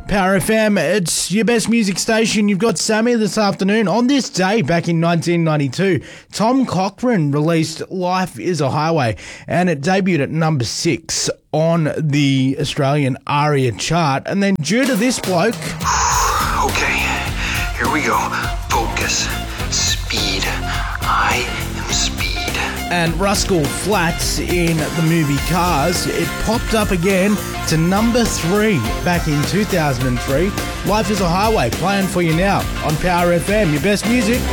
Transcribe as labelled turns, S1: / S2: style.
S1: Power FM, it's your best music station. You've got Sammy this afternoon. On this day, back in 1992, Tom Cochrane released Life is a Highway, and it debuted at number 6 on the Australian ARIA chart. And then due to this bloke...
S2: Okay, here we go. Focus. Speed. I am speed.
S1: And Rascal Flatts in the movie Cars, it popped up again to number 3 back in 2003. Life is a Highway, playing for you now on Power FM, your best music.